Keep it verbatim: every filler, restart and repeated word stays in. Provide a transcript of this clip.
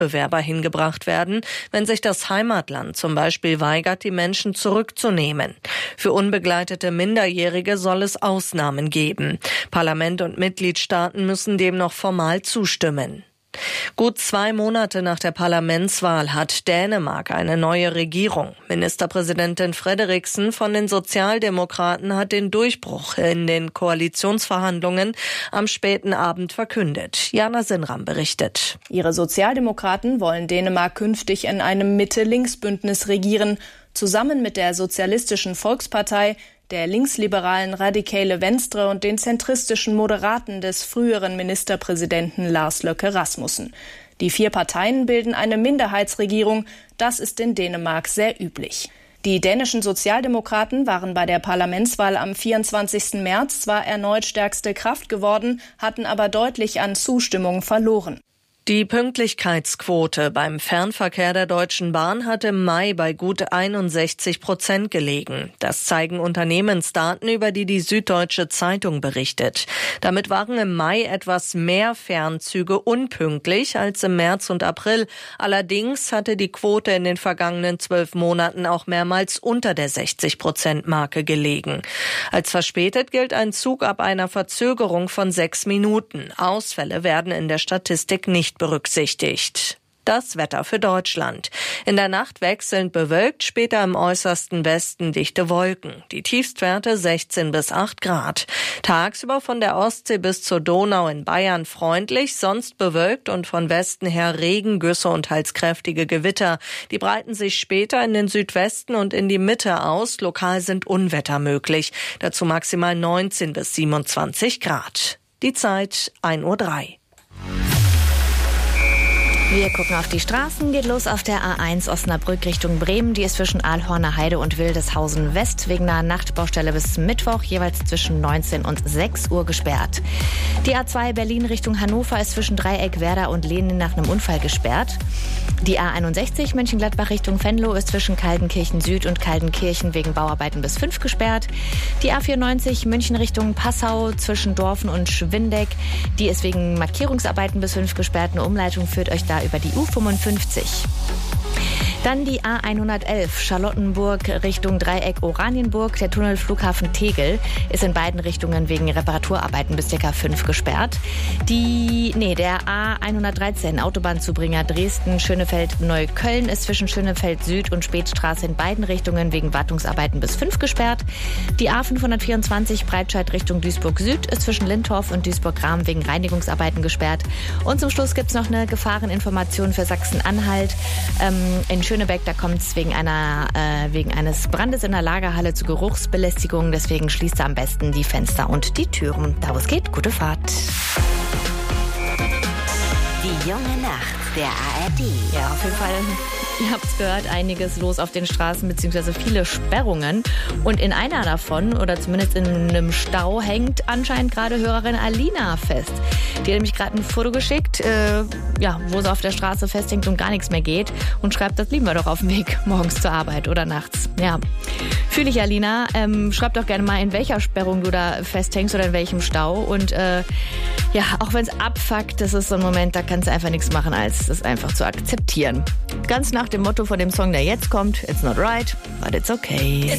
Bewerber hingebracht werden, wenn sich das Heimatland zum Beispiel weigert, die Menschen zurückzunehmen. Für unbegleitete Minderjährige soll es Ausnahmen geben. Parlament und Mitgliedstaaten müssen dem noch formal zustimmen. Gut zwei Monate nach der Parlamentswahl hat Dänemark eine neue Regierung. Ministerpräsidentin Frederiksen von den Sozialdemokraten hat den Durchbruch in den Koalitionsverhandlungen am späten Abend verkündet. Jana Sinram berichtet. Ihre Sozialdemokraten wollen Dänemark künftig in einem Mitte-Links-Bündnis regieren, zusammen mit der Sozialistischen Volkspartei, der linksliberalen Radikale Venstre und den zentristischen Moderaten des früheren Ministerpräsidenten Lars Løkke Rasmussen. Die vier Parteien bilden eine Minderheitsregierung. Das ist in Dänemark sehr üblich. Die dänischen Sozialdemokraten waren bei der Parlamentswahl am vierundzwanzigsten März zwar erneut stärkste Kraft geworden, hatten aber deutlich an Zustimmung verloren. Die Pünktlichkeitsquote beim Fernverkehr der Deutschen Bahn hat im Mai bei gut einundsechzig Prozent gelegen. Das zeigen Unternehmensdaten, über die die Süddeutsche Zeitung berichtet. Damit waren im Mai etwas mehr Fernzüge unpünktlich als im März und April. Allerdings hatte die Quote in den vergangenen zwölf Monaten auch mehrmals unter der sechzig Prozent Marke gelegen. Als verspätet gilt ein Zug ab einer Verzögerung von sechs Minuten. Ausfälle werden in der Statistik nicht berücksichtigt. Das Wetter für Deutschland. In der Nacht wechselnd bewölkt, später im äußersten Westen dichte Wolken. Die Tiefstwerte sechzehn bis acht Grad. Tagsüber von der Ostsee bis zur Donau in Bayern freundlich, sonst bewölkt und von Westen her Regen, Güsse und teils kräftige Gewitter. Die breiten sich später in den Südwesten und in die Mitte aus. Lokal sind Unwetter möglich. Dazu maximal neunzehn bis siebenundzwanzig Grad. Die Zeit ein Uhr drei. Wir gucken auf die Straßen, geht los auf der A eins Osnabrück Richtung Bremen. Die ist zwischen Aalhorner Heide und Wildeshausen West wegen einer Nachtbaustelle bis Mittwoch jeweils zwischen neunzehn und sechs Uhr gesperrt. Die A zwei Berlin Richtung Hannover ist zwischen Dreieck, Werder und Lehnin nach einem Unfall gesperrt. Die A einundsechzig Mönchengladbach Richtung Venlo ist zwischen Kaldenkirchen Süd und Kaldenkirchen wegen Bauarbeiten bis fünf gesperrt. Die A vierundneunzig München Richtung Passau zwischen Dorfen und Schwindeck, die ist wegen Markierungsarbeiten bis fünf gesperrt. Eine Umleitung führt euch da über die U fünfundfünfzig. Dann die A hundertelf Charlottenburg Richtung Dreieck Oranienburg. Der Tunnel Flughafen Tegel ist in beiden Richtungen wegen Reparaturarbeiten bis ca. fünf gesperrt. Die, nee, der A hundertdreizehn Autobahnzubringer Dresden Schönefeld Neukölln ist zwischen Schönefeld Süd und Spätstraße in beiden Richtungen wegen Wartungsarbeiten bis fünf gesperrt. Die A fünfhundertvierundzwanzig Breitscheid Richtung Duisburg Süd ist zwischen Lindorf und Duisburg-Rahm wegen Reinigungsarbeiten gesperrt. Und zum Schluss gibt's noch eine Gefahreninformation für Sachsen-Anhalt. Ähm, in Schönebeck, da kommt es wegen einer äh, wegen eines Brandes in der Lagerhalle zu Geruchsbelästigung. Deswegen schließt er am besten die Fenster und die Türen. Da wo es geht, gute Fahrt. Die junge Nacht der A R D. Ja, auf jeden Fall. Ihr habt es gehört, einiges los auf den Straßen, beziehungsweise viele Sperrungen. Und in einer davon, oder zumindest in einem Stau, hängt anscheinend gerade Hörerin Alina fest. Die hat nämlich gerade ein Foto geschickt, äh, ja, wo sie auf der Straße festhängt und gar nichts mehr geht. Und schreibt, das lieben wir doch auf dem Weg morgens zur Arbeit oder nachts. Ja, fühle ich, Alina. Ähm, schreib doch gerne mal, in welcher Sperrung du da festhängst oder in welchem Stau. Und äh, ja, auch wenn es abfuckt, das ist so ein Moment, da kannst du einfach nichts machen, als das einfach zu akzeptieren. Ganz nach dem Motto von dem Song, der jetzt kommt, It's not right, but it's okay.